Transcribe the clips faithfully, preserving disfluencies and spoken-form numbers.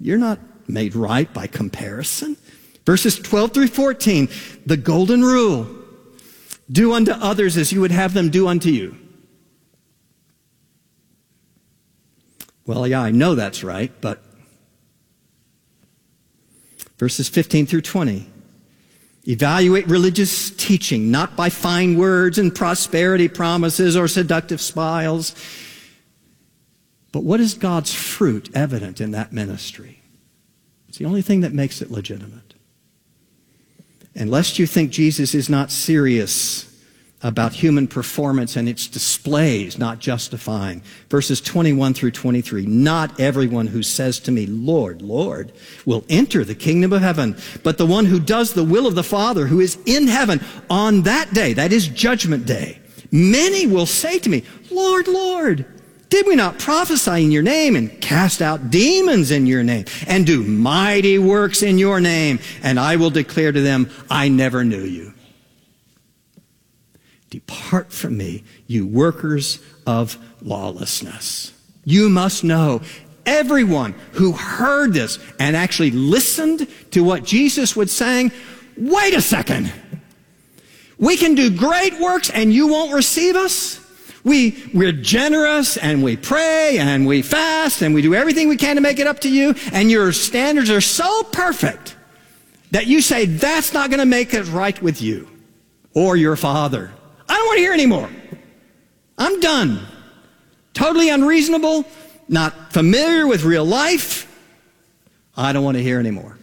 You're not made right by comparison. Verses twelve through fourteen, the golden rule. Do unto others as you would have them do unto you. Well, yeah, I know that's right, but verses fifteen through twenty. Evaluate religious teaching, not by fine words and prosperity promises or seductive smiles. But what is God's fruit evident in that ministry? It's the only thing that makes it legitimate. And lest you think Jesus is not serious about human performance and its displays not justifying. Verses twenty-one through twenty-three. Not everyone who says to me, Lord, Lord, will enter the kingdom of heaven, but the one who does the will of the Father who is in heaven. On that day, that is judgment day, many will say to me, Lord, Lord, did we not prophesy in your name and cast out demons in your name and do mighty works in your name? And I will declare to them, I never knew you. Depart from me, you workers of lawlessness. You must know, everyone who heard this and actually listened to what Jesus was saying, wait a second. We can do great works and you won't receive us? We, we're generous and we pray and we fast and we do everything we can to make it up to you, and your standards are so perfect that you say that's not going to make it right with you or your Father. I don't want to hear anymore. I'm done. Totally unreasonable, not familiar with real life. I don't want to hear anymore.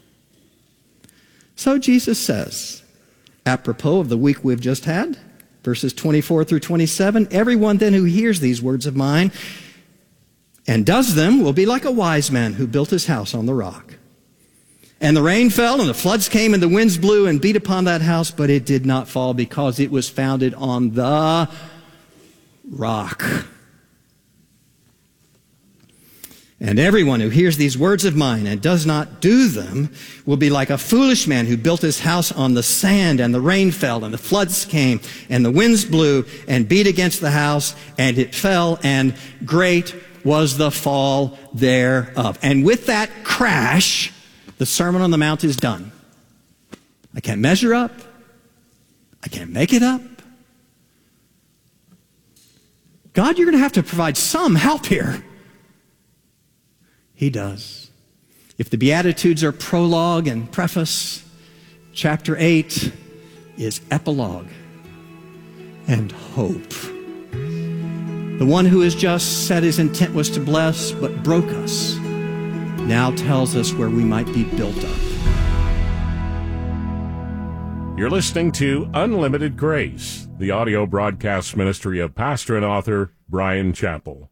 So Jesus says, apropos of the week we've just had, verses twenty-four through twenty-seven, everyone then who hears these words of mine and does them will be like a wise man who built his house on the rock. And the rain fell, and the floods came, and the winds blew and beat upon that house, but it did not fall because it was founded on the rock. And everyone who hears these words of mine and does not do them will be like a foolish man who built his house on the sand, and the rain fell, and the floods came, and the winds blew and beat against the house, and it fell, and great was the fall thereof. And with that crash, the Sermon on the Mount is done. I can't measure up. I can't make it up. God, you're going to have to provide some help here. He does. If the Beatitudes are prologue and preface, chapter eight is epilogue and hope. The one who has just said his intent was to bless but broke us now tells us where we might be built up. You're listening to Unlimited Grace, the audio broadcast ministry of pastor and author Bryan Chapell.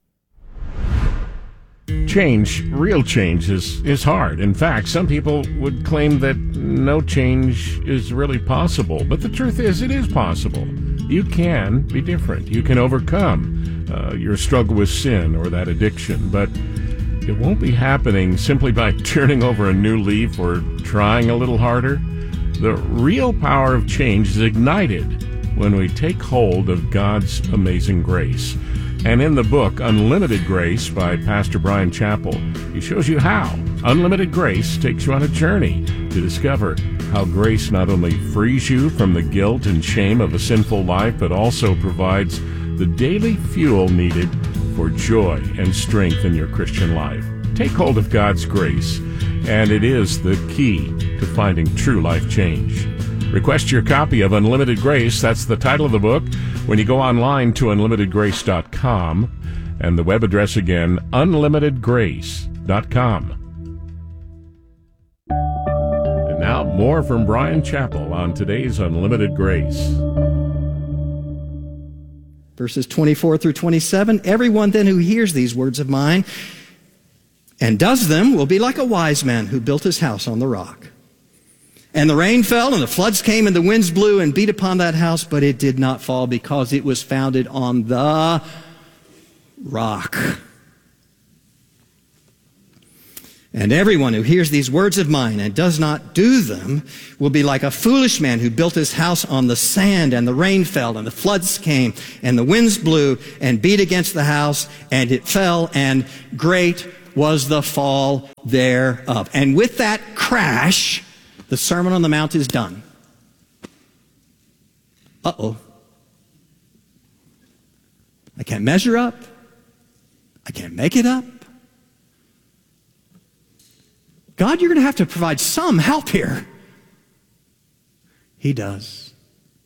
Change, real change, is, is hard. In fact, some people would claim that no change is really possible. But the truth is, it is possible. You can be different. You can overcome uh, your struggle with sin or that addiction. But it won't be happening simply by turning over a new leaf or trying a little harder. The real power of change is ignited when we take hold of God's amazing grace. And in the book, Unlimited Grace by Pastor Bryan Chapell, he shows you how. Unlimited Grace takes you on a journey to discover how grace not only frees you from the guilt and shame of a sinful life, but also provides the daily fuel needed for joy and strength in your Christian life. Take hold of God's grace, and it is the key to finding true life change. Request your copy of Unlimited Grace. That's the title of the book when you go online to unlimited grace dot com, and the web address again, unlimited grace dot com. And now more from Bryan Chapell on today's Unlimited Grace. Verses twenty-four through twenty-seven, everyone then who hears these words of mine and does them will be like a wise man who built his house on the rock. And the rain fell, and the floods came, and the winds blew and beat upon that house, but it did not fall because it was founded on the rock. And everyone who hears these words of mine and does not do them will be like a foolish man who built his house on the sand, and the rain fell, and the floods came, and the winds blew and beat against the house, and it fell, and great was the fall thereof. And with that crash, the Sermon on the Mount is done. Uh-oh. I can't measure up. I can't make it up. God, you're going to have to provide some help here. He does.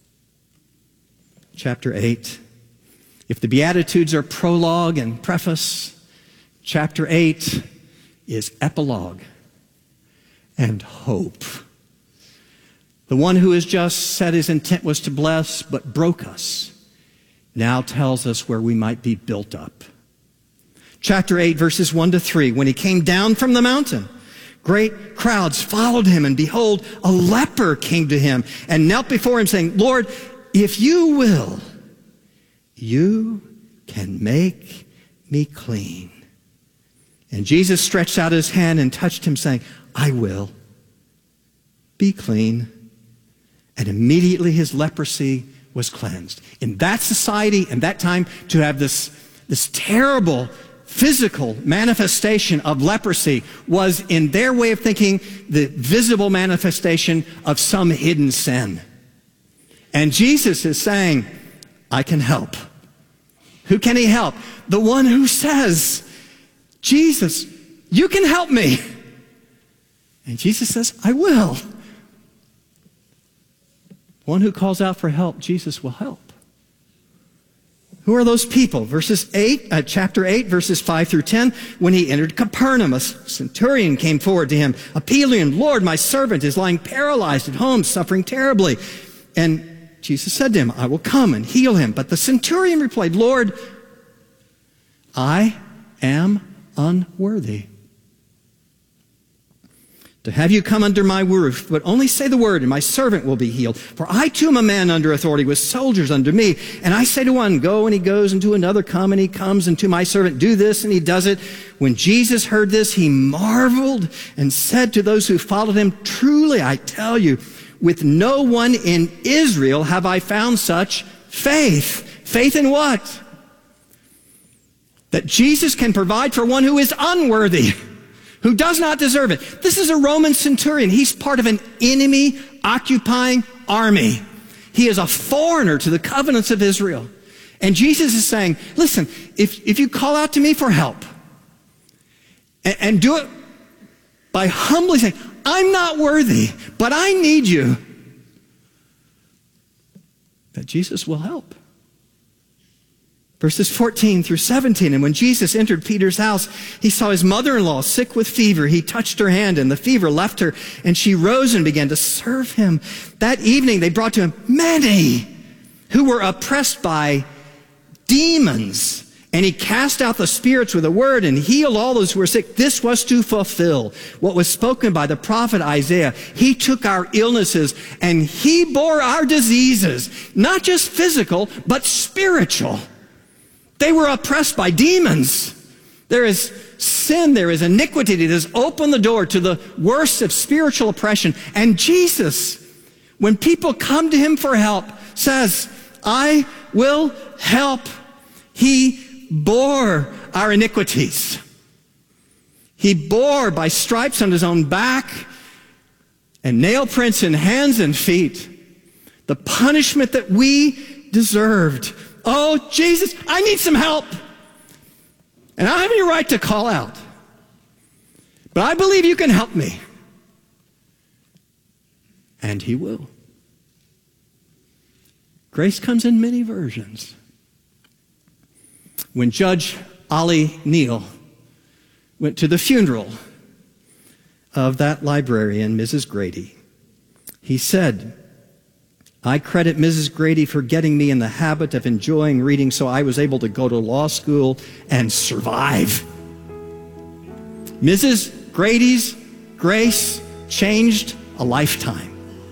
Chapter eight. If the Beatitudes are prologue and preface, chapter eight is epilogue and hope. The one who has just said his intent was to bless but broke us now tells us where we might be built up. Chapter eight, verses one to three. When he came down from the mountain, great crowds followed him, and behold, a leper came to him and knelt before him, saying, Lord, if you will, you can make me clean. And Jesus stretched out his hand and touched him, saying, I will. Be clean. And immediately his leprosy was cleansed. In that society, in that time, to have this, this terrible physical manifestation of leprosy was, in their way of thinking, the visible manifestation of some hidden sin. And Jesus is saying, I can help. Who can he help? The one who says, Jesus, you can help me. And Jesus says, I will. One who calls out for help, Jesus will help. Who are those people? Verses eight, uh, chapter eight, verses five through ten. When he entered Capernaum, a centurion came forward to him, appealing, Lord, my servant is lying paralyzed at home, suffering terribly. And Jesus said to him, I will come and heal him. But the centurion replied, Lord, I am unworthy to have you come under my roof, but only say the word, and my servant will be healed. For I too am a man under authority, with soldiers under me. And I say to one, go, and he goes, and to another, come, and he comes, and to my servant, do this, and he does it. When Jesus heard this, he marveled and said to those who followed him, truly, I tell you, with no one in Israel have I found such faith. Faith in what? That Jesus can provide for one who is unworthy, who does not deserve it. This is a Roman centurion. He's part of an enemy occupying army. He is a foreigner to the covenants of Israel. And Jesus is saying, listen, if, if you call out to me for help, and, and do it by humbly saying, I'm not worthy, but I need you, that Jesus will help. Verses fourteen through seventeen, and when Jesus entered Peter's house, he saw his mother-in-law sick with fever. He touched her hand, and the fever left her, and she rose and began to serve him. That evening they brought to him many who were oppressed by demons, and he cast out the spirits with a word and healed all those who were sick. This was to fulfill what was spoken by the prophet Isaiah. He took our illnesses and he bore our diseases, not just physical, but spiritual. They were oppressed by demons. There is sin, there is iniquity that has opened the door to the worst of spiritual oppression. And Jesus, when people come to him for help, says, I will help. He bore our iniquities. He bore by stripes on his own back and nail prints in hands and feet the punishment that we deserved. Oh, Jesus, I need some help. And I have any right to call out. But I believe you can help me. And he will. Grace comes in many versions. When Judge Ollie Neal went to the funeral of that librarian, Missus Grady, he said, I credit Missus Grady for getting me in the habit of enjoying reading so I was able to go to law school and survive. Missus Grady's grace changed a lifetime.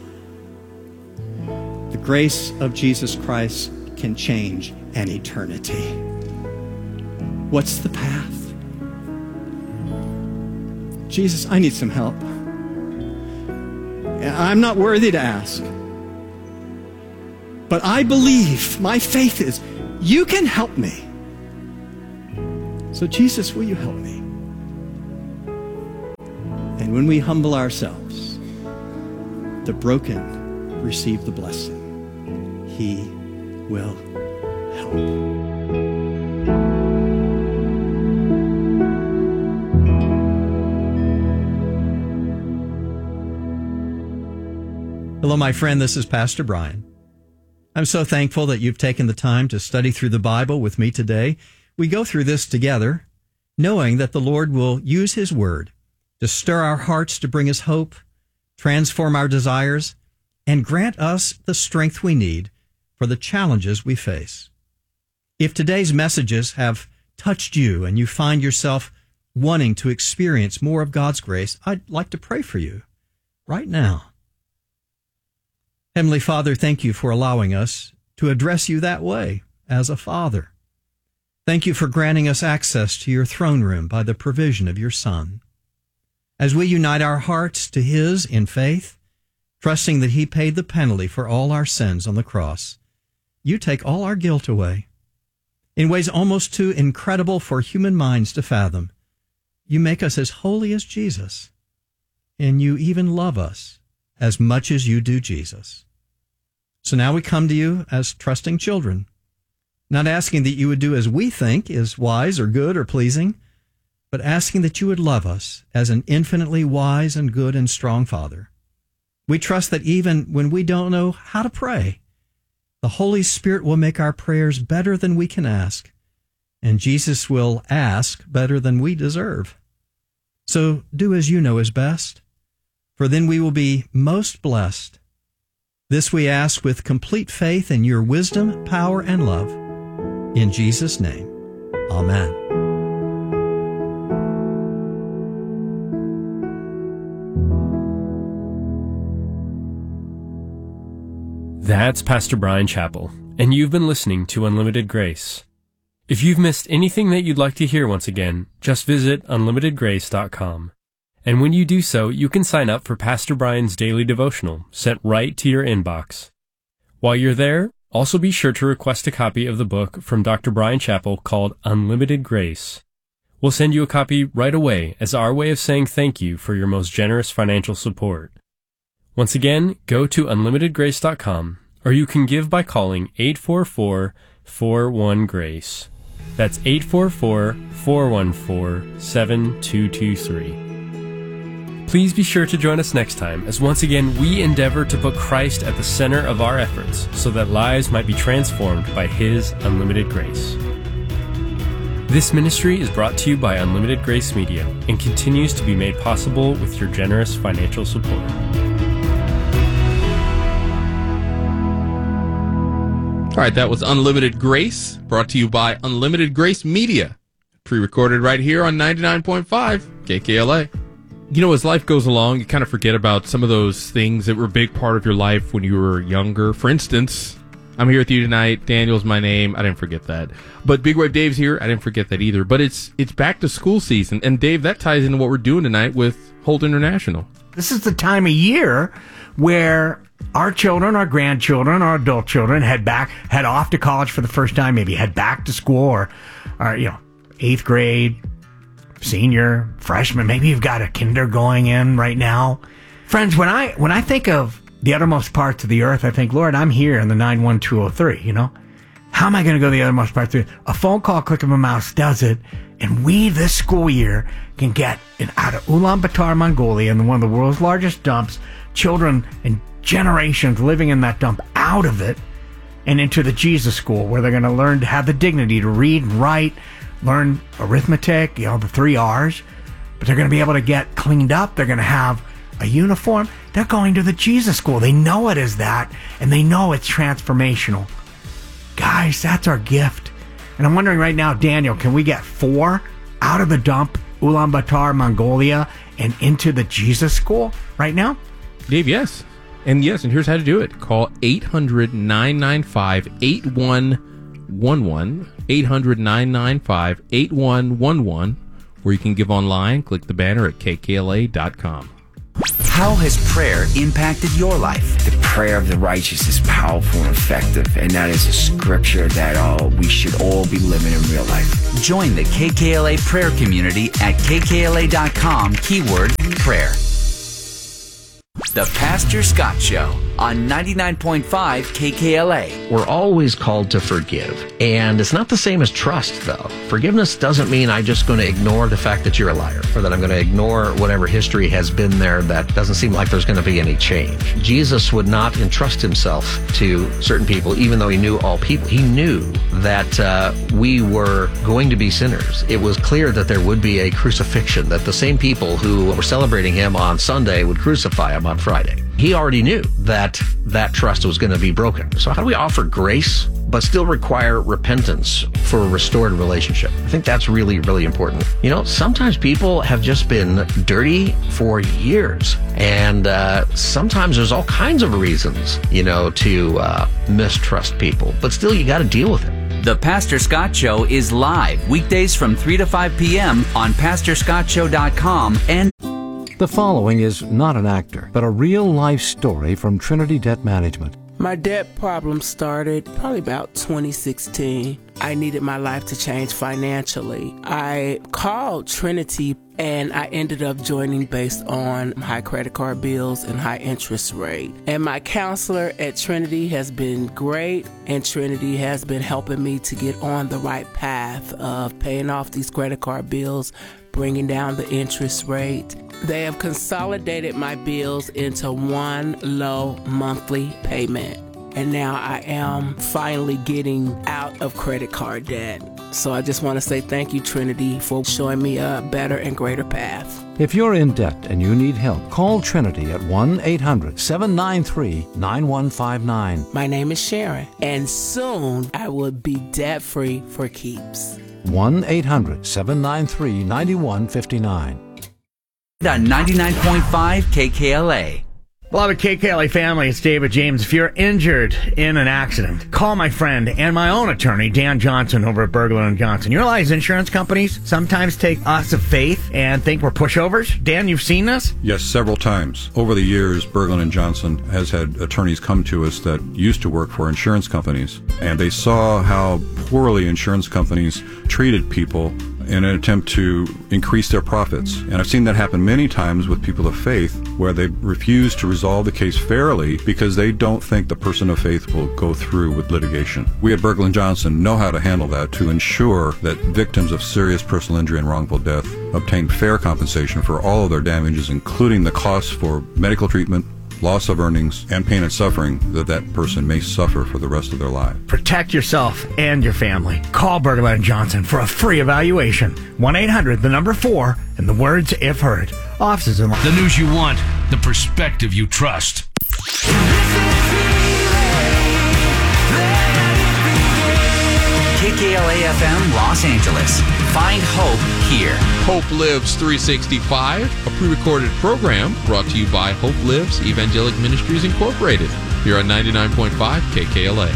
The grace of Jesus Christ can change an eternity. What's the path? Jesus, I need some help. I'm not worthy to ask. But I believe, my faith is, you can help me. So Jesus, will you help me? And when we humble ourselves, the broken receive the blessing. He will help. Hello, my friend. This is Pastor Brian. I'm so thankful that you've taken the time to study through the Bible with me today. We go through this together, knowing that the Lord will use His Word to stir our hearts to bring us hope, transform our desires, and grant us the strength we need for the challenges we face. If today's messages have touched you and you find yourself wanting to experience more of God's grace, I'd like to pray for you right now. Heavenly Father, thank you for allowing us to address you that way as a father. Thank you for granting us access to your throne room by the provision of your Son. As we unite our hearts to His in faith, trusting that He paid the penalty for all our sins on the cross, you take all our guilt away. In ways almost too incredible for human minds to fathom, you make us as holy as Jesus, and you even love us as much as you do Jesus. So now we come to you as trusting children, not asking that you would do as we think is wise or good or pleasing, but asking that you would love us as an infinitely wise and good and strong Father. We trust that even when we don't know how to pray, the Holy Spirit will make our prayers better than we can ask, and Jesus will ask better than we deserve. So do as you know is best, for then we will be most blessed. This we ask with complete faith in your wisdom, power, and love. In Jesus' name, amen. That's Pastor Brian Chappell, and you've been listening to Unlimited Grace. If you've missed anything that you'd like to hear once again, just visit unlimited grace dot com. And when you do so, you can sign up for Pastor Brian's daily devotional, sent right to your inbox. While you're there, also be sure to request a copy of the book from Doctor Brian Chappell called Unlimited Grace. We'll send you a copy right away as our way of saying thank you for your most generous financial support. Once again, go to unlimited grace dot com, or you can give by calling eight four four, four one, GRACE. That's eight four four, four one four, seven two two three. Please be sure to join us next time as once again we endeavor to put Christ at the center of our efforts so that lives might be transformed by His unlimited grace. This ministry is brought to you by Unlimited Grace Media and continues to be made possible with your generous financial support. All right, that was Unlimited Grace, brought to you by Unlimited Grace Media, pre-recorded right here on ninety-nine point five K K L A. You know, as life goes along, you kind of forget about some of those things that were a big part of your life when you were younger. For instance, I'm here with you tonight. Daniel's my name. I didn't forget that. But Big Wave Dave's here. I didn't forget that either. But it's it's back to school season. And Dave, that ties into what we're doing tonight with Holt International. This is the time of year where our children, our grandchildren, our adult children head back, head off to college for the first time, maybe head back to school or, or you know, eighth grade, senior, freshman. Maybe you've got a kinder going in right now. Friends, when I when I think of the uttermost parts of the earth, I think, Lord, I'm here in the nine one two oh three, you know? How am I going to go to the uttermost parts of the earth? A phone call, click of a mouse does it, and we this school year can get in, out of Ulaanbaatar, Mongolia, in one of the world's largest dumps, children and generations living in that dump out of it and into the Jesus School, where they're going to learn to have the dignity to read and write, learn arithmetic, you know, the three R's, but they're going to be able to get cleaned up. They're going to have a uniform. They're going to the Jesus School. They know it is that, and they know it's transformational. Guys, that's our gift. And I'm wondering right now, Daniel, can we get four out of the dump, Ulaanbaatar, Mongolia, and into the Jesus School right now? Dave, yes. And yes, and here's how to do it. Call eight hundred, nine nine five, eight one one one, eight hundred, nine nine five, eight one one one, or you can give online. Click the banner at K K L A dot com. How has prayer impacted your life? The prayer of the righteous is powerful and effective, and that is a scripture that uh, we should all be living in real life. Join the K K L A prayer community at K K L A dot com, keyword prayer. The Pastor Scott Show on ninety-nine point five K K L A. We're always called to forgive. And it's not the same as trust, though. Forgiveness doesn't mean I'm just going to ignore the fact that you're a liar, or that I'm going to ignore whatever history has been there that doesn't seem like there's going to be any change. Jesus would not entrust himself to certain people, even though he knew all people. He knew that uh, we were going to be sinners. It was clear that there would be a crucifixion, that the same people who were celebrating him on Sunday would crucify him on Friday. He already knew that that trust was going to be broken. So how do we offer grace, but still require repentance for a restored relationship? I think that's really, really important. You know, sometimes people have just been dirty for years. And uh, sometimes there's all kinds of reasons, you know, to uh, mistrust people. But still, you got to deal with it. The Pastor Scott Show is live weekdays from three to five p.m. on pastor scott show dot com and The following is not an actor, but a real-life story from Trinity Debt Management. My debt problem started probably about twenty sixteen. I needed my life to change financially. I called Trinity and I ended up joining based on high credit card bills and high interest rate. And my counselor at Trinity has been great, and Trinity has been helping me to get on the right path of paying off these credit card bills, bringing down the interest rate. They have consolidated my bills into one low monthly payment. And now I am finally getting out of credit card debt. So I just want to say thank you, Trinity, for showing me a better and greater path. If you're in debt and you need help, call Trinity at one eight hundred seven nine three nine one five nine. My name is Sharon, and soon I will be debt-free for keeps. one eight hundred seven nine three nine one five nine. on ninety-nine point five K K L A. Beloved K K L A family, it's David James. If you're injured in an accident, call my friend and my own attorney, Dan Johnson, over at Berglund and Johnson. You realize insurance companies sometimes take us of faith and think we're pushovers? Dan, you've seen this? Yes, several times. Over the years, Berglund and Johnson has had attorneys come to us that used to work for insurance companies, and they saw how poorly insurance companies treated people in an attempt to increase their profits. And I've seen that happen many times with people of faith, where they refuse to resolve the case fairly because they don't think the person of faith will go through with litigation. We at Berglund and Johnson know how to handle that to ensure that victims of serious personal injury and wrongful death obtain fair compensation for all of their damages, including the costs for medical treatment, loss of earnings, and pain and suffering that that person may suffer for the rest of their life. Protect yourself and your family. Call Berglund and Johnson for a free evaluation. one eight hundred, the number four, and the words if heard. Offices in the news you want, the perspective you trust. K K L A F M Los Angeles. Find hope here. Hope Lives three sixty-five, a pre-recorded program brought to you by Hope Lives Evangelic Ministries Incorporated, here on ninety-nine point five K K L A.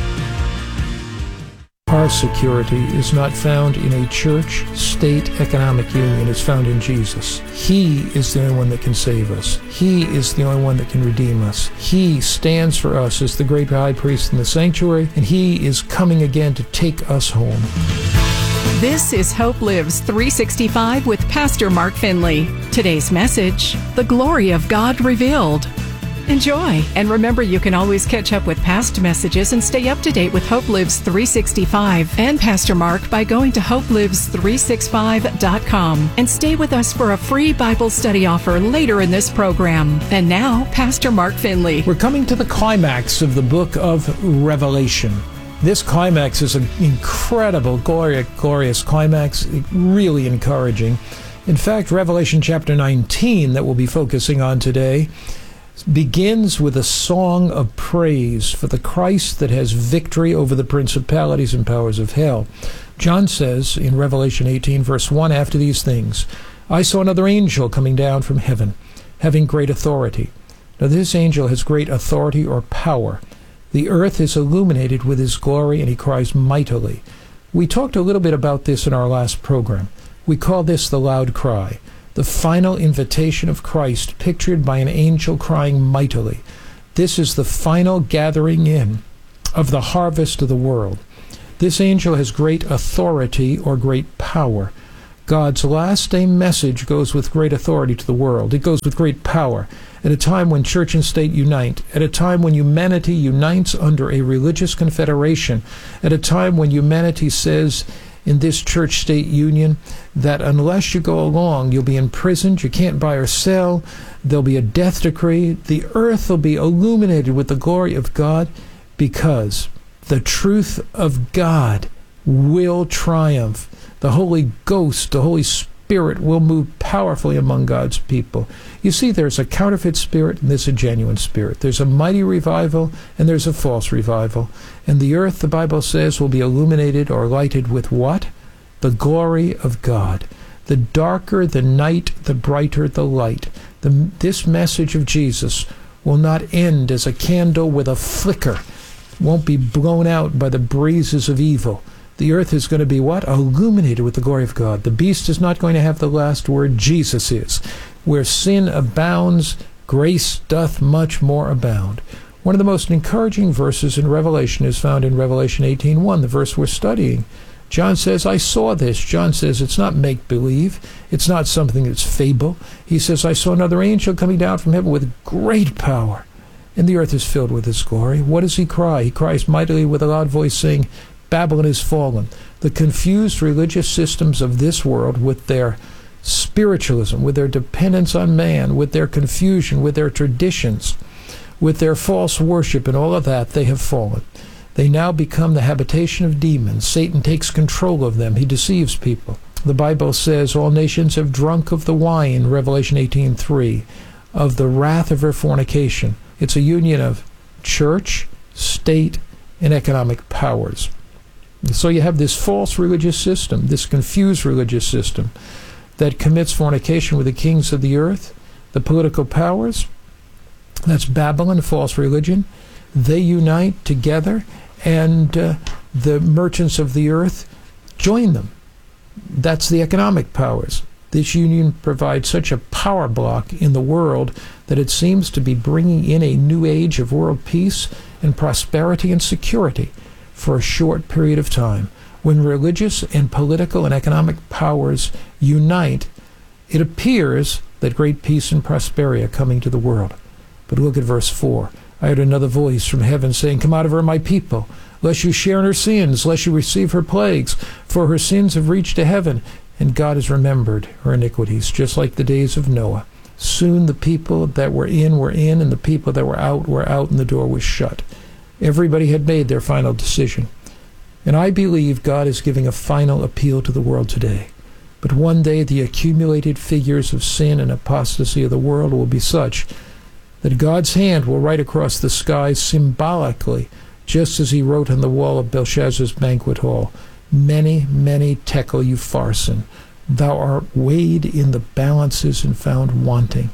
Our security is not found in a church, state, economic union. It's found in Jesus. He is the only one that can save us. He is the only one that can redeem us. He stands for us as the great high priest in the sanctuary, and he is coming again to take us home. This is Hope Lives three sixty-five with Pastor Mark Finley. Today's message, the glory of God revealed. Enjoy, and remember you can always catch up with past messages and stay up to date with Hope Lives three sixty-five and Pastor Mark by going to hope lives three sixty-five dot com and stay with us for a free Bible study offer later in this program. And now, Pastor Mark Finley. We're coming to the climax of the book of Revelation. This climax is an incredible, glorious, glorious climax, really encouraging. In fact, Revelation chapter nineteen, that we'll be focusing on today, begins with a song of praise for the Christ that has victory over the principalities and powers of hell. John says in Revelation eighteen, verse one, after these things, I saw another angel coming down from heaven, having great authority. Now this angel has great authority or power. The earth is illuminated with his glory, and he cries mightily. We talked a little bit about this in our last program. We call this the loud cry, the final invitation of Christ pictured by an angel crying mightily. This is the final gathering in of the harvest of the world. This angel has great authority or great power. God's last day message goes with great authority to the world. It goes with great power at a time when church and state unite, at a time when humanity unites under a religious confederation, at a time when humanity says in this church-state union that unless you go along, you'll be imprisoned, you can't buy or sell, there'll be a death decree, the earth will be illuminated with the glory of God, because the truth of God will triumph. The Holy Ghost, the Holy Spirit will move powerfully among God's people. You see, there's a counterfeit spirit and there's a genuine spirit. There's a mighty revival and there's a false revival. And the earth, the Bible says, will be illuminated or lighted with what? The glory of God. The darker the night, the brighter the light. The, this message of Jesus will not end as a candle with a flicker. Won't be blown out by the breezes of evil. The earth is going to be what? Illuminated with the glory of God. The beast is not going to have the last word. Jesus is. Where sin abounds, grace doth much more abound. One of the most encouraging verses in Revelation is found in Revelation eighteen one, the verse we're studying. John says, I saw this. John says it's not make-believe. It's not something that's fable. He says, I saw another angel coming down from heaven with great power, and the earth is filled with his glory. What does he cry? He cries mightily with a loud voice, saying, Babylon is fallen. The confused religious systems of this world, with their spiritualism, with their dependence on man, with their confusion, with their traditions, with their false worship and all of that, they have fallen. They now become the habitation of demons. Satan takes control of them. He deceives people. The Bible says all nations have drunk of the wine, Revelation eighteen three, of the wrath of her fornication. It's a union of church, state, and economic powers. So you have this false religious system, this confused religious system that commits fornication with the kings of the earth, the political powers. That's Babylon, false religion. They unite together, and uh, the merchants of the earth join them. That's the economic powers. This union provides such a power block in the world that it seems to be bringing in a new age of world peace and prosperity and security for a short period of time. When religious and political and economic powers unite, it appears that great peace and prosperity are coming to the world. But look at verse four. I heard another voice from heaven saying, Come out of her, my people, lest you share in her sins, lest you receive her plagues, for her sins have reached to heaven, and God has remembered her iniquities, just like the days of Noah. Soon the people that were in were in, and the people that were out were out, and the door was shut. Everybody had made their final decision. And I believe God is giving a final appeal to the world today. But one day the accumulated figures of sin and apostasy of the world will be such that God's hand will write across the skies symbolically, just as he wrote on the wall of Belshazzar's banquet hall, Many, many tekel upharsin. Thou art weighed in the balances and found wanting.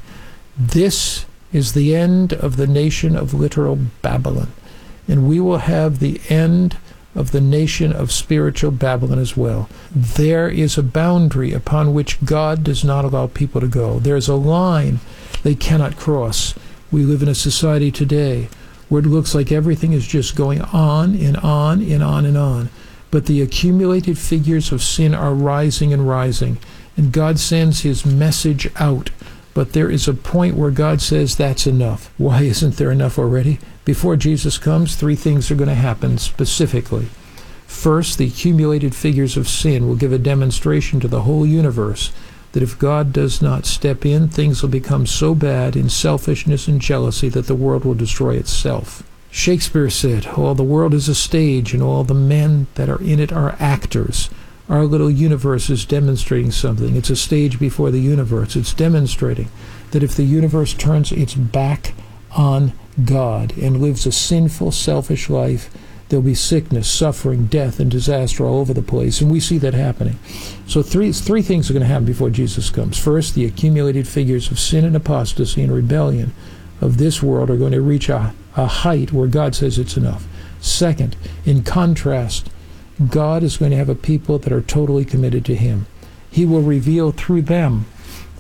This is the end of the nation of literal Babylon. And we will have the end of the nation of spiritual Babylon as well. There is a boundary upon which God does not allow people to go. There's a line they cannot cross. We live in a society today where it looks like everything is just going on and on and on and on. But the accumulated figures of sin are rising and rising, and God sends his message out. But there is a point where God says that's enough. Why isn't there enough already? Before Jesus comes, three things are going to happen specifically. First, the accumulated figures of sin will give a demonstration to the whole universe that if God does not step in, things will become so bad in selfishness and jealousy that the world will destroy itself. Shakespeare said, all the world is a stage, and all the men that are in it are actors. Our little universe is demonstrating something. It's a stage before the universe. It's demonstrating that if the universe turns its back on God and lives a sinful, selfish life, there'll be sickness, suffering, death, and disaster all over the place. And we see that happening. So three, three things are going to happen before Jesus comes. First, the accumulated figures of sin and apostasy and rebellion of this world are going to reach a, a height where God says it's enough. Second, in contrast, God is going to have a people that are totally committed to him. He will reveal through them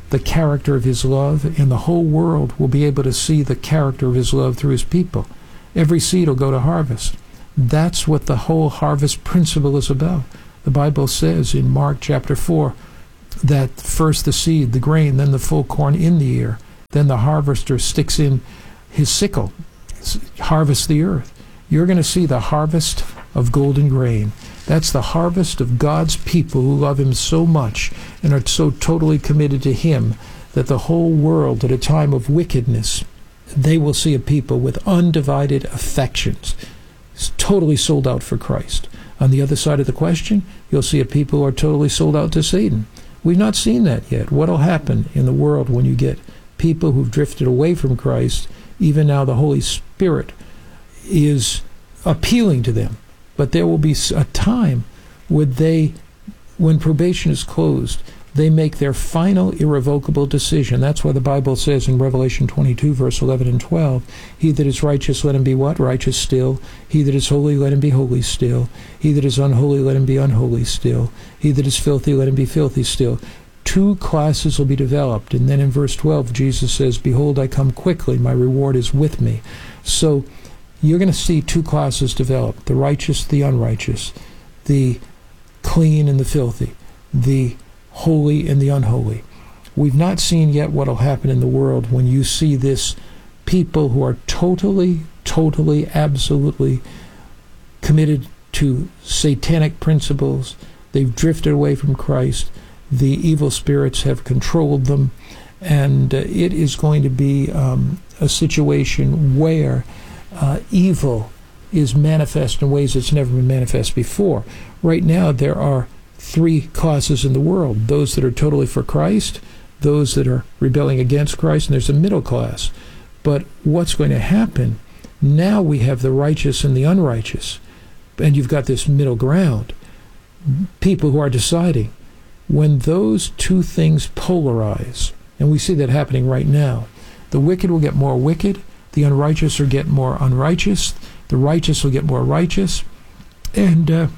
the character of his love, and the whole world will be able to see the character of his love through his people. Every seed will go to harvest. That's what the whole harvest principle is about. The Bible says in Mark chapter four that first the seed, the grain, then the full corn in the ear, then the harvester sticks in his sickle, harvests the earth. You're going to see the harvest of golden grain. That's the harvest of God's people who love him so much and are so totally committed to him that the whole world at a time of wickedness, they will see a people with undivided affections, totally sold out for Christ. On the other side of the question, you'll see a people who are totally sold out to Satan. We've not seen that yet. What will happen in the world when you get people who've drifted away from Christ? Even now the Holy Spirit is appealing to them. But there will be a time where they, when probation is closed, they make their final irrevocable decision. That's why the Bible says in Revelation twenty-two, verse eleven and twelve, he that is righteous, let him be what? Righteous still. He that is holy, let him be holy still. He that is unholy, let him be unholy still. He that is filthy, let him be filthy still. Two classes will be developed. And then in verse twelve, Jesus says, behold, I come quickly. My reward is with me. So you're going to see two classes develop, the righteous, the unrighteous, the clean and the filthy, the holy and the unholy. We've not seen yet what will happen in the world when you see this people who are totally, totally, absolutely committed to satanic principles. They've drifted away from Christ. The evil spirits have controlled them. And uh, it is going to be um, a situation where uh, evil is manifest in ways it's never been manifest before. Right now, there are three classes in the world: those that are totally for Christ, those that are rebelling against Christ, and there's a middle class. But what's going to happen? Now we have the righteous and the unrighteous, and you've got this middle ground. People who are deciding. When those two things polarize, and we see that happening right now, the wicked will get more wicked, the unrighteous will get more unrighteous, the righteous will get more righteous, and uh,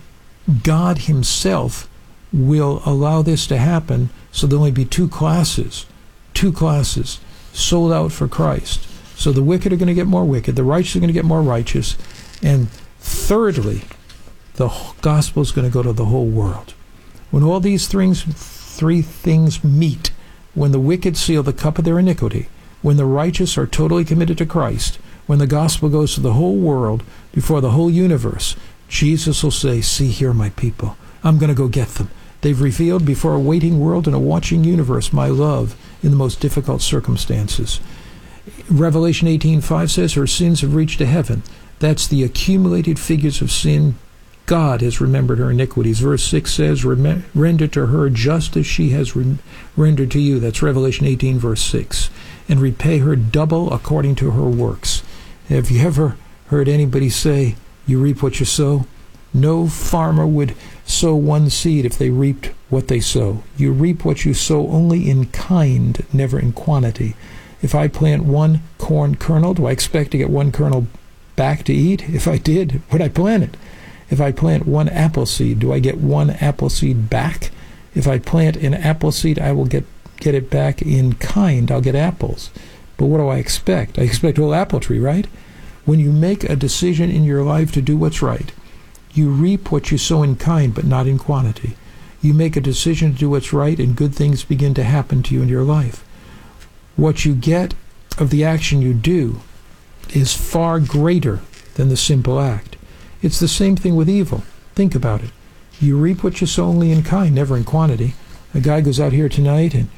God himself will allow this to happen, so there'll only be two classes, two classes sold out for Christ. So the wicked are going to get more wicked, the righteous are going to get more righteous, and thirdly, the gospel is going to go to the whole world. When all these things, three things meet, when the wicked seal the cup of their iniquity, when the righteous are totally committed to Christ, when the gospel goes to the whole world, before the whole universe, Jesus will say, see here, my people, I'm going to go get them. They've revealed before a waiting world and a watching universe my love in the most difficult circumstances. Revelation eighteen five says, her sins have reached to heaven. That's the accumulated figures of sin. God has remembered her iniquities. Verse six says, render to her just as she has re- rendered to you. That's Revelation eighteen, verse six. And repay her double according to her works. Have you ever heard anybody say, you reap what you sow? No farmer would sow one seed if they reaped what they sow. You reap what you sow only in kind, never in quantity. If I plant one corn kernel, do I expect to get one kernel back to eat? If I did, would I plant it? If I plant one apple seed, do I get one apple seed back? If I plant an apple seed, I will get, get it back in kind. I'll get apples. But what do I expect? I expect a whole apple tree, right? When you make a decision in your life to do what's right, you reap what you sow in kind, but not in quantity. You make a decision to do what's right, and good things begin to happen to you in your life. What you get of the action you do is far greater than the simple act. It's the same thing with evil. Think about it. You reap what you sow only in kind, never in quantity. A guy goes out here tonight and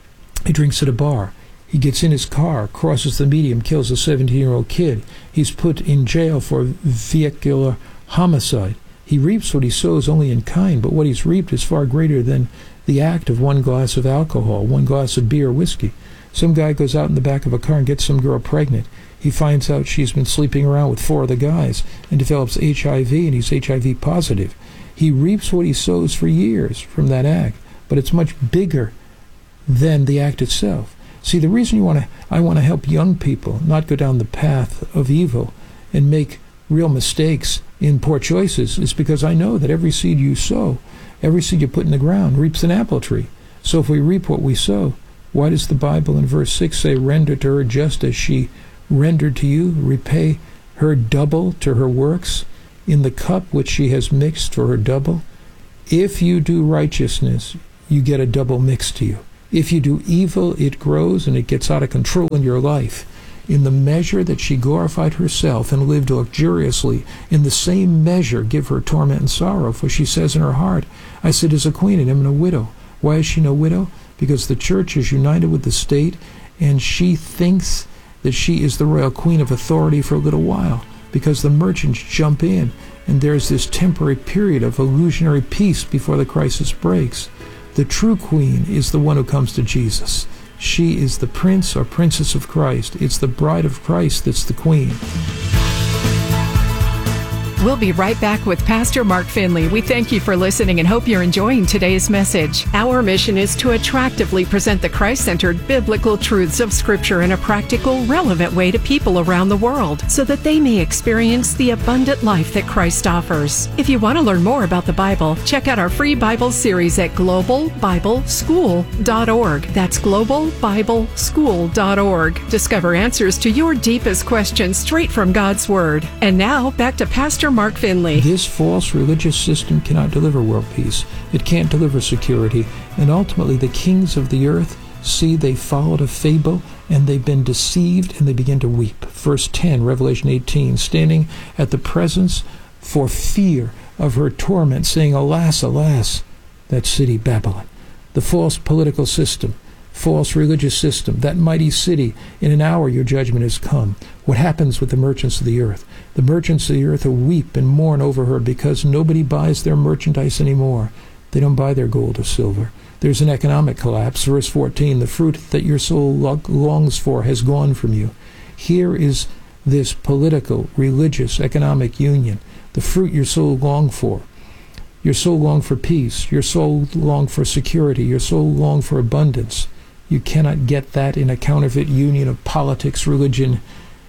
he drinks at a bar. He gets in his car, crosses the median, kills a seventeen-year-old kid. He's put in jail for vehicular homicide. He reaps what he sows only in kind, but what he's reaped is far greater than the act of one glass of alcohol, one glass of beer or whiskey. Some guy goes out in the back of a car and gets some girl pregnant. He finds out she's been sleeping around with four other guys and develops H I V, and he's H I V positive. He reaps what he sows for years from that act, but it's much bigger than the act itself. See, the reason you want to, I want to help young people not go down the path of evil and make real mistakes in poor choices is because I know that every seed you sow, every seed you put in the ground reaps an apple tree. So if we reap what we sow, Why does the Bible in verse six say, render to her just as she rendered to you? Repay her double to her works in the cup which she has mixed for her double. If you do righteousness, you get a double mix to you. If you do evil, it grows and it gets out of control in your life. In the measure that she glorified herself and lived luxuriously, in the same measure give her torment and sorrow. For she says in her heart, I sit as a queen and am a widow. Why is she no widow? Because the church is united with the state, and she thinks that she is the royal queen of authority for a little while, because the merchants jump in, and there's this temporary period of illusionary peace before the crisis breaks. The true queen is the one who comes to Jesus. She is the prince or princess of Christ. It's the bride of Christ that's the queen. We'll be right back with Pastor Mark Finley. We thank you for listening and hope you're enjoying today's message. Our mission is to attractively present the Christ-centered biblical truths of Scripture in a practical, relevant way to people around the world so that they may experience the abundant life that Christ offers. If you want to learn more about the Bible, check out our free Bible series at global bible school dot org. That's global bible school dot org. Discover answers to your deepest questions straight from God's Word. And now, back to Pastor Mark Finley. This false religious system cannot deliver world peace. It can't deliver security. And ultimately, the kings of the earth see they followed a fable and they've been deceived and they begin to weep. Verse ten, Revelation eighteen, standing at the presence for fear of her torment, saying, alas, alas, that city Babylon, the false political system, false religious system, that mighty city, in an hour your judgment has come. What happens with the merchants of the earth? The merchants of the earth will weep and mourn over her because nobody buys their merchandise anymore. They don't buy their gold or silver. There's an economic collapse. Verse fourteen, the fruit that your soul longs for has gone from you. Here is this political, religious, economic union. The fruit your soul longed for. Your soul longed for peace. Your soul longed for security. Your soul longed for abundance. You cannot get that in a counterfeit union of politics, religion,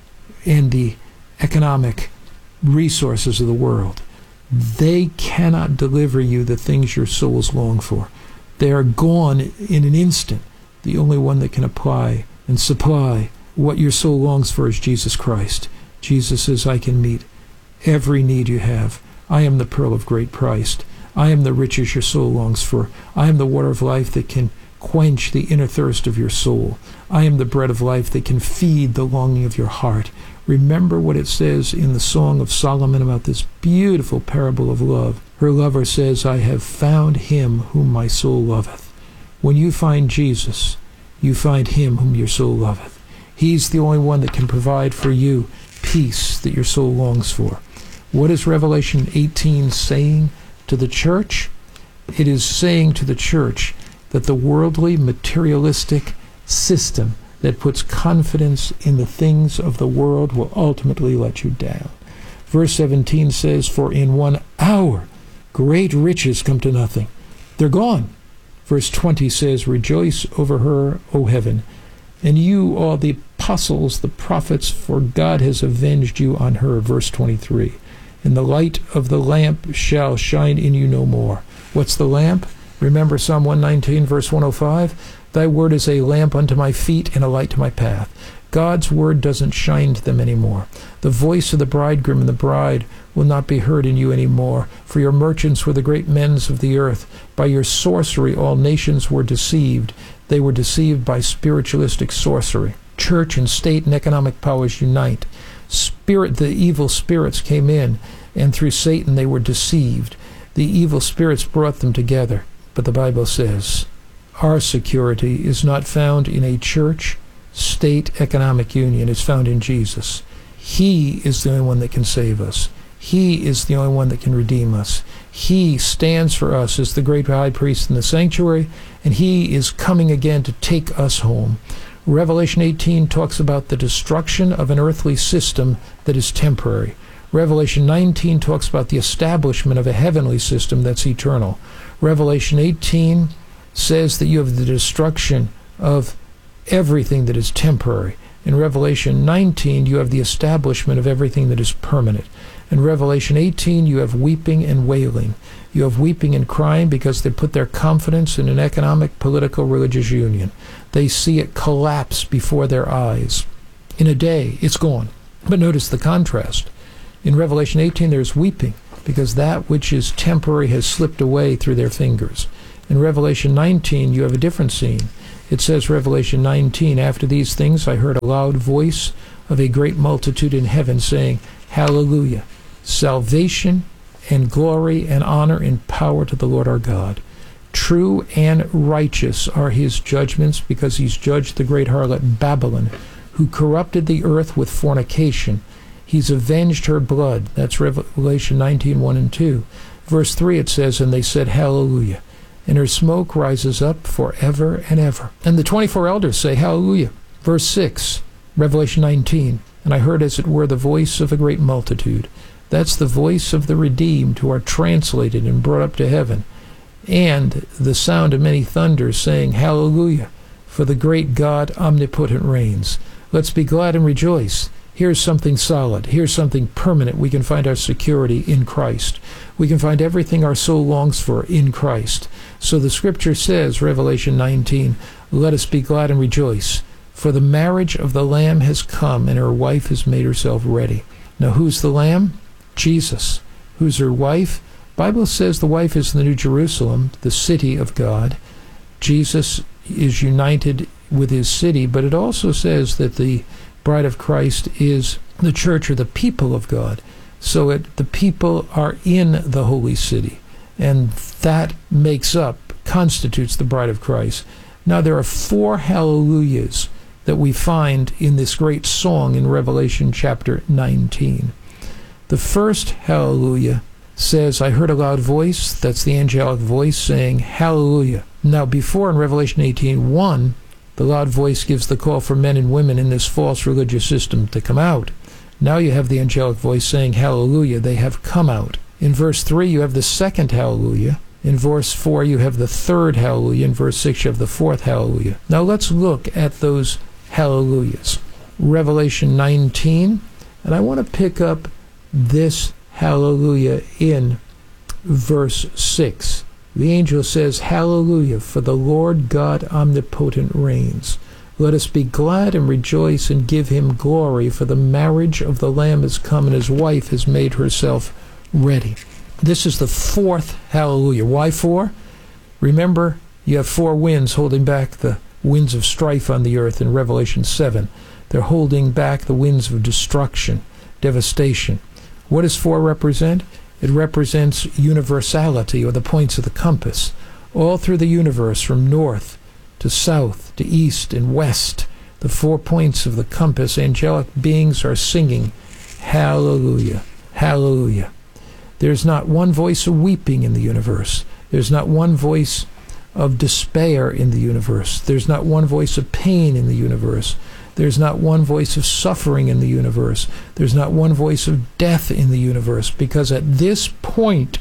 and the economic resources of the world. They cannot deliver you the things your souls long for. They are gone in an instant. The only one that can apply and supply what your soul longs for is Jesus Christ. Jesus says, I can meet every need you have. I am the pearl of great price. I am the riches your soul longs for. I am the water of life that can quench the inner thirst of your soul. I am the bread of life that can feed the longing of your heart. Remember what it says in the Song of Solomon about this beautiful parable of love. Her lover says, I have found him whom my soul loveth. When you find Jesus, you find him whom your soul loveth. He's the only one that can provide for you peace that your soul longs for. What is Revelation eighteen saying to the church? It is saying to the church that the worldly, materialistic system that puts confidence in the things of the world will ultimately let you down. Verse seventeen says, for in one hour great riches come to nothing. They're gone. Verse twenty says, rejoice over her, O heaven, and you, all the apostles, the prophets, for God has avenged you on her. Verse twenty-three, and the light of the lamp shall shine in you no more. What's the lamp? Remember Psalm one nineteen, verse one oh five? Thy word is a lamp unto my feet and a light to my path. God's word doesn't shine to them anymore. The voice of the bridegroom and the bride will not be heard in you anymore. For your merchants were the great men of the earth. By your sorcery all nations were deceived. They were deceived by spiritualistic sorcery. Church and state and economic powers unite. Spirit, the evil spirits came in, and through Satan they were deceived. The evil spirits brought them together. But the Bible says, our security is not found in a church, state, economic union. It's found in Jesus. He is the only one that can save us. He is the only one that can redeem us. He stands for us as the great high priest in the sanctuary, and he is coming again to take us home. Revelation eighteen talks about the destruction of an earthly system that is temporary. Revelation nineteen talks about the establishment of a heavenly system that's eternal. Revelation eighteen says that you have the destruction of everything that is temporary. In Revelation nineteen, you have the establishment of everything that is permanent. In Revelation eighteen, you have weeping and wailing. You have weeping and crying because they put their confidence in an economic, political, religious union. They see it collapse before their eyes. In a day, it's gone. But notice the contrast. In Revelation eighteen, there's weeping because that which is temporary has slipped away through their fingers. In Revelation nineteen, you have a different scene. It says, Revelation nineteen, after these things I heard a loud voice of a great multitude in heaven saying, Hallelujah! Salvation and glory and honor and power to the Lord our God. True and righteous are his judgments, because he's judged the great harlot Babylon, who corrupted the earth with fornication. He's avenged her blood. That's Revelation nineteen, one and two. Verse three, it says, and they said, Hallelujah. And her smoke rises up forever and ever. And the twenty-four elders say, Hallelujah. Verse six, Revelation nineteen, and I heard as it were the voice of a great multitude. That's the voice of the redeemed who are translated and brought up to heaven. And the sound of many thunders saying, Hallelujah, for the great God omnipotent reigns. Let's be glad and rejoice. Here's something solid. Here's something permanent. We can find our security in Christ. We can find everything our soul longs for in Christ. So the scripture says, Revelation nineteen, let us be glad and rejoice, for the marriage of the Lamb has come, and her wife has made herself ready. Now who's the Lamb? Jesus. Who's her wife? Bible says the wife is the New Jerusalem, the city of God. Jesus is united with his city, but it also says that the bride of Christ is the church, or the people of God. So it, the people are in the holy city, and that makes up, constitutes the bride of Christ. Now there are four hallelujahs that we find in this great song in Revelation chapter nineteen. The first hallelujah says, I heard a loud voice, that's the angelic voice, saying, Hallelujah. Now before in Revelation eighteen one, the loud voice gives the call for men and women in this false religious system to come out. Now you have the angelic voice saying, Hallelujah, they have come out. In verse three, you have the second hallelujah. In verse four, you have the third hallelujah. In verse six, you have the fourth hallelujah. Now let's look at those hallelujahs. Revelation nineteen, and I want to pick up this hallelujah in verse six. The angel says, Hallelujah, for the Lord God omnipotent reigns. Let us be glad and rejoice and give him glory, for the marriage of the Lamb has come, and his wife has made herself ready. This is the fourth hallelujah. Why four? Remember, you have four winds holding back the winds of strife on the earth in Revelation seven. They're holding back the winds of destruction, devastation. What does four represent? It represents universality, or the points of the compass. All through the universe, from north to south to east and west, the four points of the compass, angelic beings are singing, Hallelujah, Hallelujah. There's not one voice of weeping in the universe. There's not one voice of despair in the universe. There's not one voice of pain in the universe. There's not one voice of suffering in the universe. There's not one voice of death in the universe, because at this point,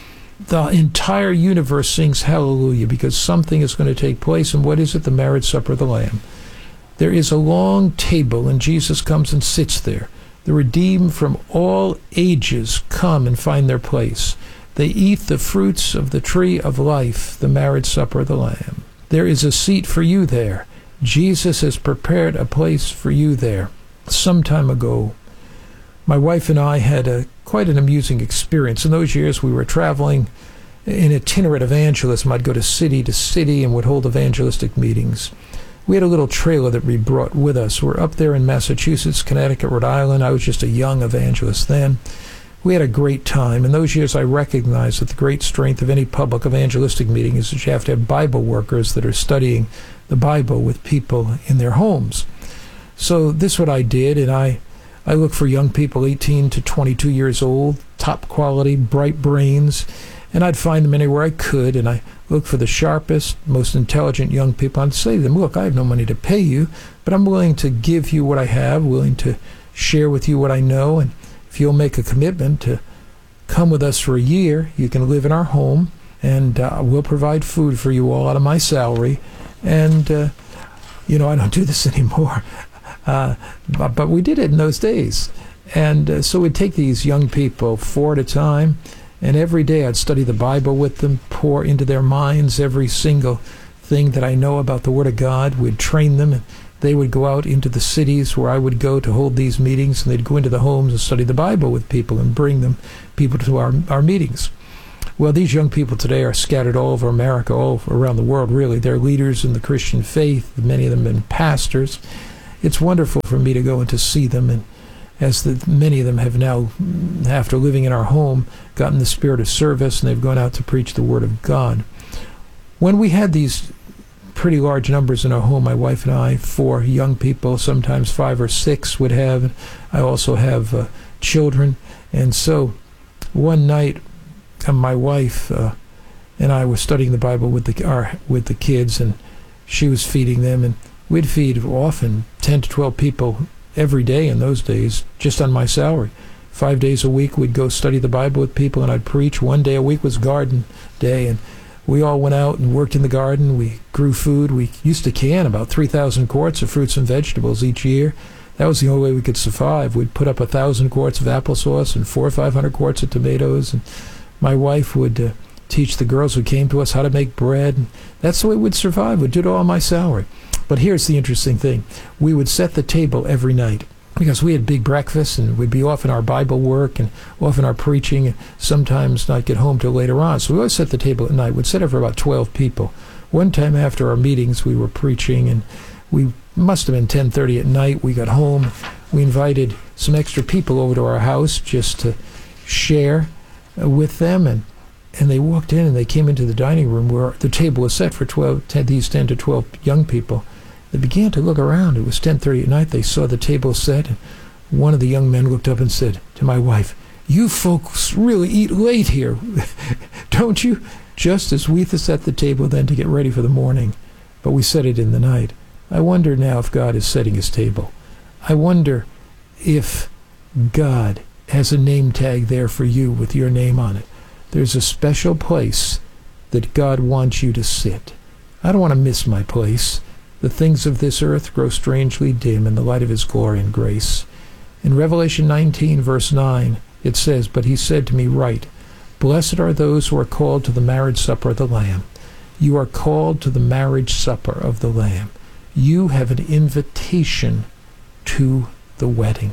the entire universe sings hallelujah, because something is going to take place. And what is it? The marriage supper of the Lamb. There is a long table, and Jesus comes and sits there. The redeemed from all ages come and find their place. They eat the fruits of the tree of life, the marriage supper of the Lamb. There is a seat for you there. Jesus has prepared a place for you there. Some time ago, my wife and I had a quite an amusing experience. In those years, we were traveling in itinerant evangelism. I'd go to city to city and would hold evangelistic meetings. We had a little trailer that we brought with us. We're up there in Massachusetts, Connecticut, Rhode Island. I was just a young evangelist then. We had a great time. In those years, I recognized that the great strength of any public evangelistic meeting is that you have to have Bible workers that are studying the Bible with people in their homes. So this is what I did, and I, I look for young people eighteen to twenty-two years old, top quality, bright brains, and I'd find them anywhere I could, and I look for the sharpest, most intelligent young people. I'd say to them, look, I have no money to pay you, but I'm willing to give you what I have, willing to share with you what I know, and if you'll make a commitment to come with us for a year, you can live in our home, and uh, we'll provide food for you all out of my salary. And, uh, you know, I don't do this anymore, uh, but, but we did it in those days. And uh, so we'd take these young people four at a time, And every day I'd study the Bible with them, pour into their minds every single thing that I know about the Word of God. We'd train them, and they would go out into the cities where I would go to hold these meetings, and they'd go into the homes and study the Bible with people and bring them people to our, our meetings. Well, these young people today are scattered all over America, all around the world, really. They're leaders in the Christian faith. Many of them have been pastors. It's wonderful for me to go and to see them, and as the, many of them have now, after living in our home, gotten the spirit of service, and they've gone out to preach the Word of God. When we had these pretty large numbers in our home, my wife and I, four young people, sometimes five or six would have. I also have uh, children. And so one night, uh, my wife uh, and I were studying the Bible with the, our, with the kids, and she was feeding them. And we'd feed often ten to twelve people every day in those days, just on my salary. Five days a week, we'd go study the Bible with people, and I'd preach. One day a week was garden day, and we all went out and worked in the garden. We grew food. We used to can about three thousand quarts of fruits and vegetables each year. That was the only way we could survive. We'd put up one thousand quarts of applesauce and four or five hundred quarts of tomatoes. And my wife would uh, teach the girls who came to us how to make bread. And that's the way we'd survive. We'd do it all on my salary. But here's the interesting thing. We would set the table every night, because we had big breakfasts, and we'd be off in our Bible work and off in our preaching, and sometimes not get home till later on. So we always set the table at night. We'd set it for about twelve people. One time after our meetings, we were preaching, and we must have been ten thirty at night. We got home. We invited some extra people over to our house just to share uh, with them, and and they walked in, and they came into the dining room where the table was set for twelve, ten, these ten to twelve young people. They began to look around. It was ten thirty at night. They saw the table set, and one of the young men looked up and said to my wife, "You folks really eat late here, don't you?" Just as we set the table then to get ready for the morning, but we set it in the night. I wonder now if God is setting his table. I wonder if God has a name tag there for you with your name on it. There's a special place that God wants you to sit. I don't want to miss my place. The things of this earth grow strangely dim in the light of his glory and grace. In Revelation nineteen, verse nine, it says, "But he said to me, Write, blessed are those who are called to the marriage supper of the Lamb." You are called to the marriage supper of the Lamb. You have an invitation to the wedding.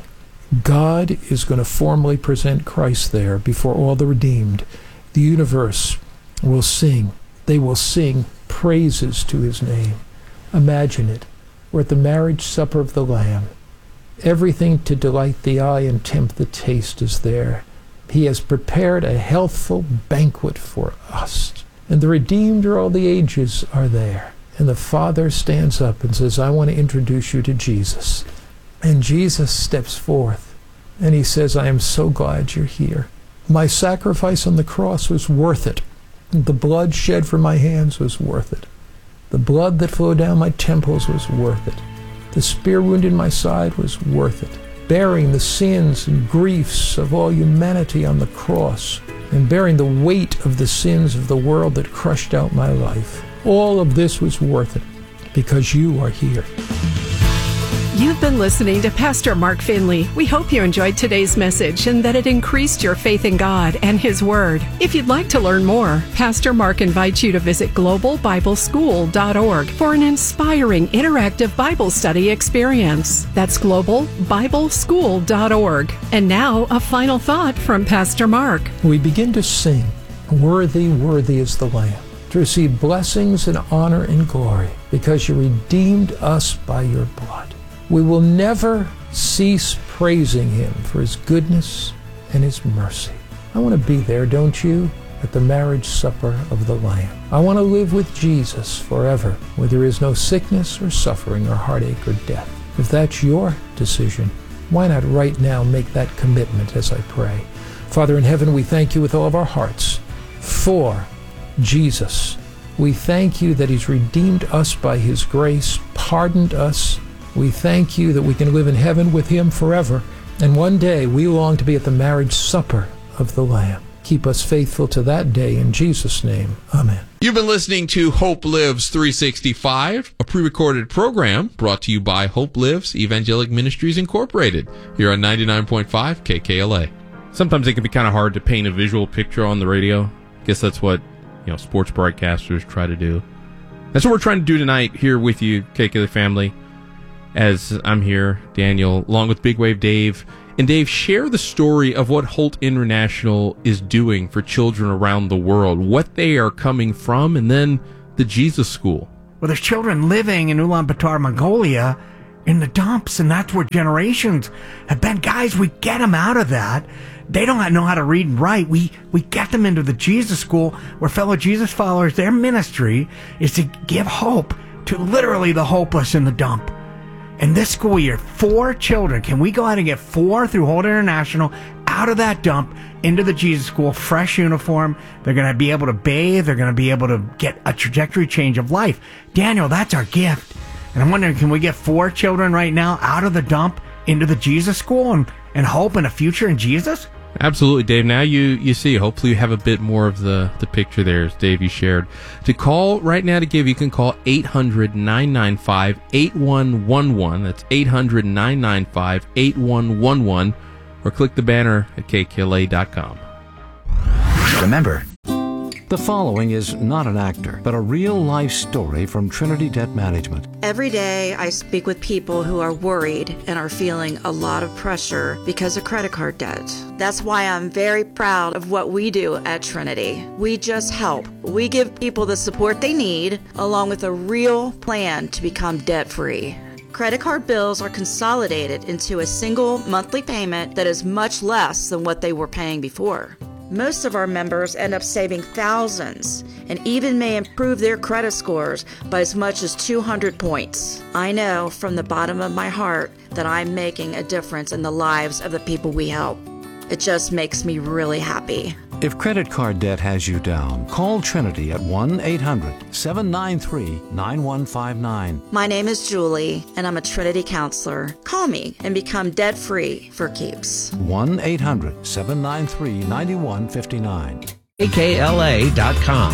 God is going to formally present Christ there before all the redeemed. The universe will sing. They will sing praises to his name. Imagine it. We're at the marriage supper of the Lamb. Everything to delight the eye and tempt the taste is there. He has prepared a healthful banquet for us. And the redeemed of all the ages are there. And the Father stands up and says, "I want to introduce you to Jesus." And Jesus steps forth, and he says, "I am so glad you're here. My sacrifice on the cross was worth it. The blood shed from my hands was worth it. The blood that flowed down my temples was worth it. The spear wound in my side was worth it. Bearing the sins and griefs of all humanity on the cross, and bearing the weight of the sins of the world that crushed out my life. All of this was worth it because you are here." You've been listening to Pastor Mark Finley. We hope you enjoyed today's message and that it increased your faith in God and His Word. If you'd like to learn more, Pastor Mark invites you to visit global bible school dot org for an inspiring interactive Bible study experience. That's global bible school dot org. And now, a final thought from Pastor Mark. We begin to sing, "Worthy, worthy is the Lamb," to receive blessings and honor and glory because you redeemed us by your blood. We will never cease praising him for his goodness and his mercy. I want to be there, don't you, at the marriage supper of the Lamb. I want to live with Jesus forever, where there is no sickness or suffering or heartache or death. If that's your decision, why not right now make that commitment as I pray? Father in heaven, we thank you with all of our hearts for Jesus. We thank you that he's redeemed us by his grace, pardoned us. We thank you that we can live in heaven with him forever. And one day we long to be at the marriage supper of the Lamb. Keep us faithful to that day in Jesus' name. Amen. You've been listening to Hope Lives three sixty-five, a pre-recorded program brought to you by Hope Lives Evangelic Ministries Incorporated, here on ninety-nine point five K K L A. sometimes it can be kind of hard to paint a visual picture on the radio. I guess that's what, you know, sports broadcasters try to do. That's what we're trying to do tonight here with you, K K L A family, as I'm here, Daniel, along with Big Wave Dave. And Dave, share the story of what Holt International is doing for children around the world, what they are coming from, and then the Jesus School. Well, there's children living in Ulaanbaatar, Mongolia, in the dumps, and that's where generations have been. Guys, we get them out of that. They don't know how to read and write. We we get them into the Jesus School, where fellow Jesus followers, their ministry is to give hope to literally the hopeless in the dump. And this school year, four children, can we go out and get four through Holt International out of that dump into the Jesus School, fresh uniform? They're going to be able to bathe. They're going to be able to get a trajectory change of life. Daniel, that's our gift. And I'm wondering, can we get four children right now out of the dump into the Jesus School and, and hope in a future in Jesus? Absolutely, Dave. Now you, you see, hopefully you have a bit more of the, the picture there, as Dave, you shared. To call right now to give, you can call eight hundred, nine nine five, eight one one one. That's eight hundred, nine nine five, eight one one one. Or click the banner at K K L A dot com. Remember, the following is not an actor, but a real-life story from Trinity Debt Management. Every day I speak with people who are worried and are feeling a lot of pressure because of credit card debt. That's why I'm very proud of what we do at Trinity. We just help. We give people the support they need, along with a real plan to become debt-free. Credit card bills are consolidated into a single monthly payment that is much less than what they were paying before. Most of our members end up saving thousands and even may improve their credit scores by as much as two hundred points. I know from the bottom of my heart that I'm making a difference in the lives of the people we help. It just makes me really happy. If credit card debt has you down, call Trinity at one eight hundred, seven nine three, nine one five nine. My name is Julie, and I'm a Trinity counselor. Call me and become debt-free for keeps. one eight hundred, seven nine three, nine one five nine. K K L A dot com.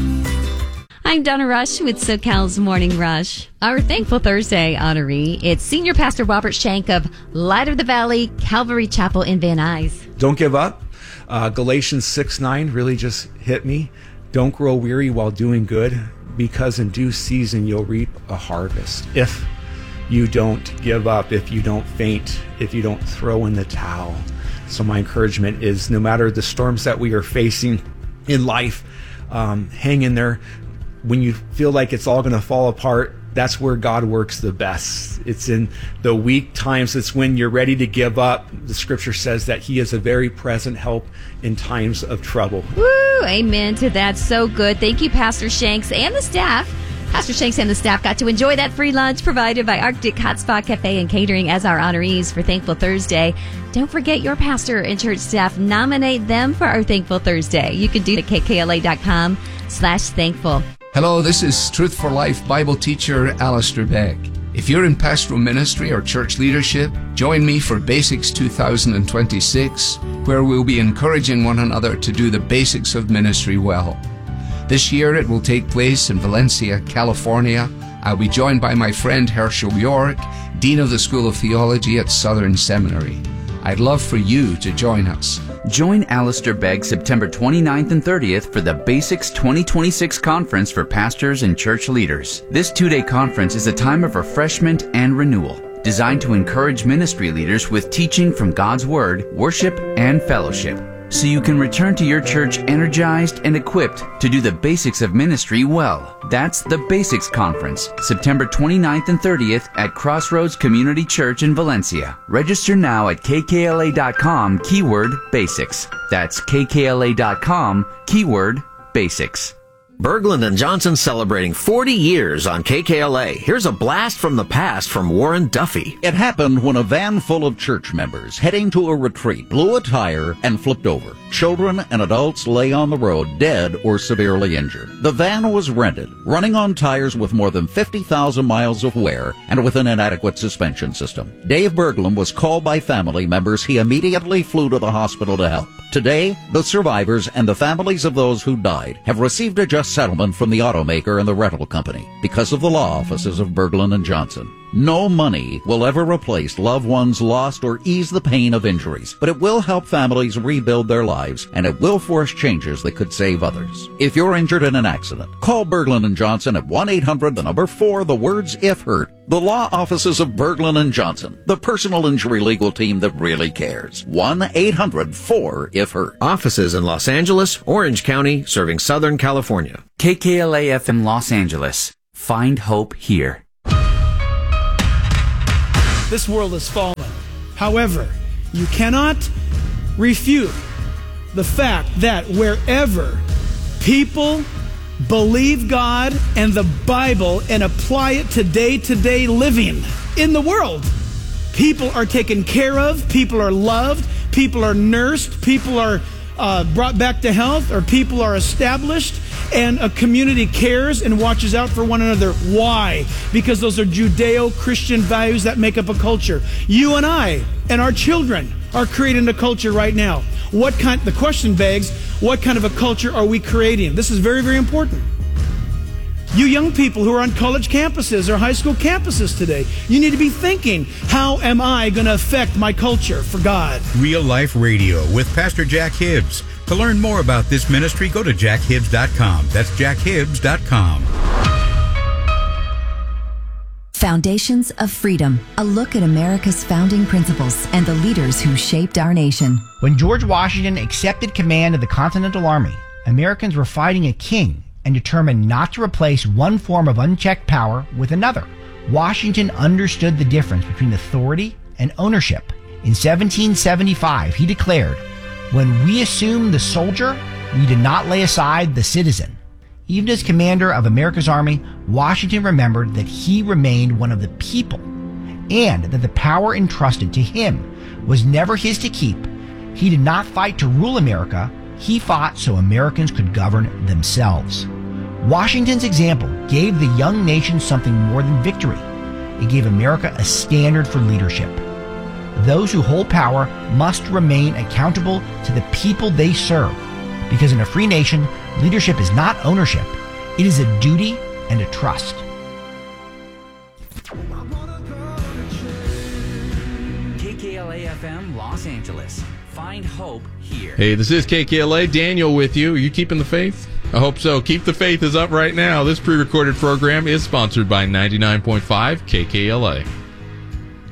I'm Donna Rush with SoCal's Morning Rush. Our Thankful Thursday honoree, it's Senior Pastor Robert Shank of Light of the Valley Calvary Chapel in Van Nuys. Don't give up. Uh, Galatians six nine really just hit me. Don't grow weary while doing good, because in due season you'll reap a harvest. If you don't give up, if you don't faint, if you don't throw in the towel. So my encouragement is, no matter the storms that we are facing in life, um, hang in there. When you feel like it's all going to fall apart, that's where God works the best. It's in the weak times. It's when you're ready to give up. The scripture says that he is a very present help in times of trouble. Woo! Amen to that. So good. Thank you, Pastor Shanks and the staff. Pastor Shanks and the staff got to enjoy that free lunch provided by Arctic Hot Spot Cafe and Catering as our honorees for Thankful Thursday. Don't forget your pastor and church staff. Nominate them for our Thankful Thursday. You can do it at K K L A dot com slash thankful. Hello, this is Truth for Life Bible teacher Alistair Begg. If you're in pastoral ministry or church leadership, join me for Basics two thousand twenty-six, where we'll be encouraging one another to do the basics of ministry well. This year it will take place in Valencia, California. I'll be joined by my friend Herschel York, Dean of the School of Theology at Southern Seminary. I'd love for you to join us. Join Alistair Begg September twenty-ninth and thirtieth for the Basics twenty twenty-six Conference for Pastors and Church Leaders. This two-day conference is a time of refreshment and renewal, designed to encourage ministry leaders with teaching from God's Word, worship, and fellowship, so you can return to your church energized and equipped to do the basics of ministry well. That's the Basics Conference, September twenty-ninth and thirtieth at Crossroads Community Church in Valencia. Register now at K K L A dot com, keyword basics. That's K K L A dot com, keyword basics. Berglund and Johnson celebrating forty years on K K L A. Here's a blast from the past from Warren Duffy. It happened when a van full of church members heading to a retreat blew a tire and flipped over. Children and adults lay on the road dead or severely injured. The van was rented, running on tires with more than fifty thousand miles of wear and with an inadequate suspension system. Dave Berglund was called by family members. He immediately flew to the hospital to help. Today, the survivors and the families of those who died have received a just settlement from the automaker and the rental company because of the law offices of Berglund and Johnson. No money will ever replace loved ones lost or ease the pain of injuries, but it will help families rebuild their lives, and it will force changes that could save others. If you're injured in an accident, call Berglund and Johnson at one eight hundred, the number four, the words if hurt. The law offices of Berglund and Johnson, the personal injury legal team that really cares. one eight hundred four if hurt. Offices in Los Angeles, Orange County, serving Southern California. K K L A F M Los Angeles. Find hope here. This world is fallen. However, you cannot refute the fact that wherever people believe God and the Bible and apply it to day-to-day living in the world, people are taken care of, people are loved, people are nursed, people are uh, brought back to health, or people are established, and a community cares and watches out for one another. Why? Because those are Judeo-Christian values that make up a culture. You and I and our children are creating a culture right now. What kind? The question begs, what kind of a culture are we creating? This is very, very important. You young people who are on college campuses or high school campuses today, you need to be thinking, how am I going to affect my culture for God? Real Life Radio with Pastor Jack Hibbs. To learn more about this ministry, go to jack hibbs dot com. That's jack hibbs dot com. Foundations of Freedom, a look at America's founding principles and the leaders who shaped our nation. When George Washington accepted command of the Continental Army, Americans were fighting a king and determined not to replace one form of unchecked power with another. Washington understood the difference between authority and ownership. In seventeen seventy-five, he declared, "When we assume the soldier, we did not lay aside the citizen." Even as commander of America's army, Washington remembered that he remained one of the people, and that the power entrusted to him was never his to keep. He did not fight to rule America. He fought so Americans could govern themselves. Washington's example gave the young nation something more than victory. It gave America a standard for leadership. Those who hold power must remain accountable to the people they serve, because in a free nation, leadership is not ownership. It is a duty and a trust. K K L A F M Los Angeles. Find hope here. Hey, this is K K L A. Daniel with you. Are you keeping the faith? I hope so. Keep the Faith is up right now. This pre-recorded program is sponsored by ninety-nine point five K K L A.